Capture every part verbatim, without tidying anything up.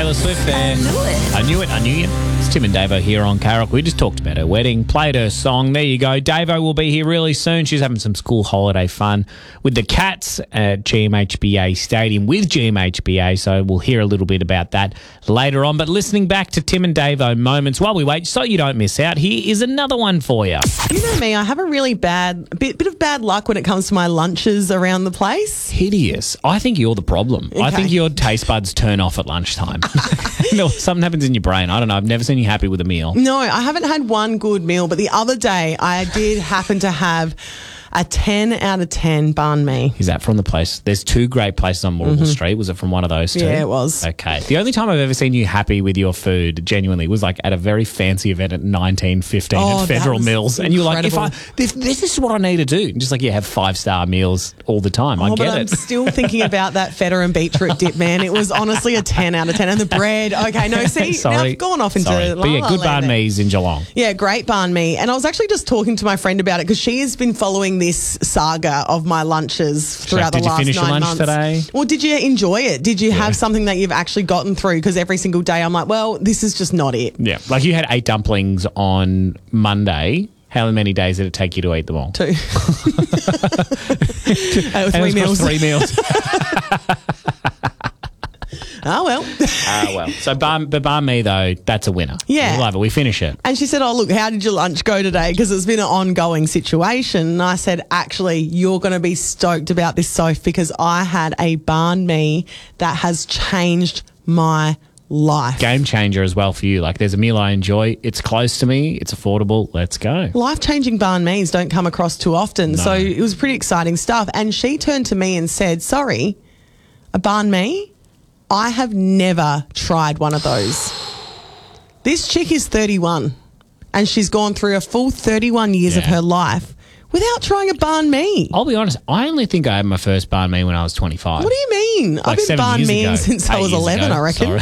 Taylor Swift there. I knew it. I knew it. I knew you. It's Tim and Davo here on Carrock. We just talked about her wedding, played her song. There you go. Davo will be here really soon. She's having some school holiday fun with the Cats at G M H B A Stadium with G M H B A. So we'll hear a little bit about that later on. But listening back to Tim and Davo moments while we wait, so you don't miss out, here is another one for you. You know me, I have a really bad, bit, bit of bad luck when it comes to my lunches around the place. Hideous. I think you're the problem. Okay. I think your taste buds turn off at lunchtime. No, something happens in your brain. I don't know. I've never seen you happy with a meal. No, I haven't had one good meal, but the other day I did happen to have a ten out of ten banh mi. Is that from the place? There's two great places on Moorable mm-hmm. Street. Was it from one of those two? Yeah, it was. Okay. The only time I've ever seen you happy with your food, genuinely, was like at a very fancy event at nineteen fifteen oh, at Federal Mills. Incredible. And you were like, if I, this, this is what I need to do. And just like, yeah, have five-star meals all the time. Oh, I but get I'm it. still thinking about that feta and beetroot dip, man. It was honestly a ten out of ten. And the bread, okay, no, see, Sorry. now I've gone off into Sorry. la But yeah, la good land banh there. mi's in Geelong. Yeah, great banh mi. And I was actually just talking to my friend about it because she has been following this saga of my lunches throughout Did the you last finish your nine lunch months. today? Well, did you enjoy it? Did you have something that you've actually gotten through? Because every single day I'm like, well, this is just not it. Yeah. Like you had eight dumplings on Monday. How many days did it take you to eat them all? Two. That was And three it was meals. Three meals. Oh, well. Ah, well. So, banh, but banh mi, though, that's a winner. Yeah. We love it. We finish it. And she said, oh, look, how did your lunch go today? Because it's been an ongoing situation. And I said, actually, you're going to be stoked about this, Soph, because I had a banh mi that has changed my life. Game changer as well for you. Like, there's a meal I enjoy. It's close to me. It's affordable. Let's go. Life-changing banh mi's don't come across too often. No. So it was pretty exciting stuff. And she turned to me and said, sorry, a banh mi? I have never tried one of those. This chick is thirty-one and she's gone through a full thirty-one years Yeah. of her life without trying a banh mi. I'll be honest. I only think I had my first banh mi when I was twenty-five. What do you mean? Like I've been seven banh years mi ago. since I Eight was years eleven, ago. I reckon.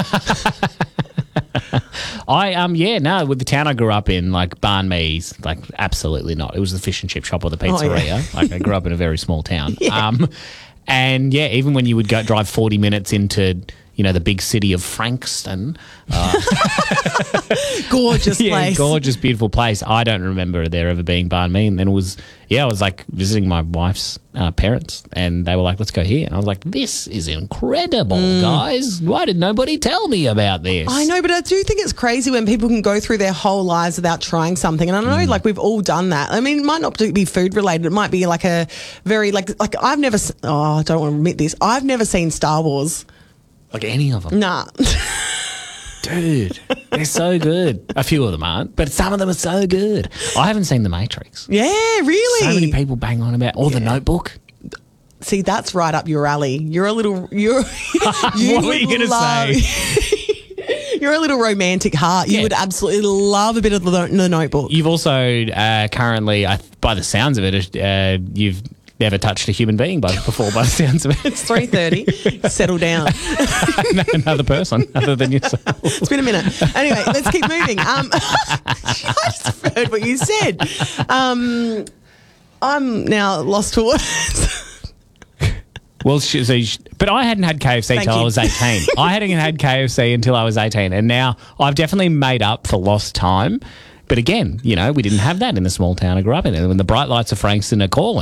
Sorry. I um yeah no with the town I grew up in, like banh mi's, like absolutely not. It was the fish and chip shop or the pizzeria. Oh, yeah. Like I grew up in a very small town. Yeah. Um, and yeah, even when you would go drive forty minutes into, you know, the big city of Frankston, uh, Gorgeous yeah, place. gorgeous, beautiful place. I don't remember there ever being banh mi. And then it was, yeah, I was like visiting my wife's uh, parents and they were like, let's go here. And I was like, this is incredible, guys. Why did nobody tell me about this? I know, but I do think it's crazy when people can go through their whole lives without trying something. And I know, Mm. like, we've all done that. I mean, it might not be food related. It might be like a very, like, like I've never, s- oh, I don't want to admit this. I've never seen Star Wars. Like any of them. Nah. Dude, they're so good. A few of them aren't, but some of them are so good. I haven't seen The Matrix. Yeah, really? So many people bang on about, or The Notebook. See, that's right up your alley. You're a little, you're, you What were you would going to love- say? You're a little romantic heart. You Yeah. would absolutely love a bit of the, the Notebook. You've also uh, currently, I, by the sounds of it, uh, you've never touched a human being by, before, by the sounds of it. It's three thirty. Settle down. Another person other than yourself. It's been a minute. Anyway, let's keep moving. Um, I just heard what you said. Um, I'm now lost for words. Well, she, so she, but I hadn't had K F C Thank until I you. was eighteen. I hadn't had K F C until I was eighteen. And now I've definitely made up for lost time. But again, you know, we didn't have that in the small town I grew up in. And when the bright lights of Frankston are calling,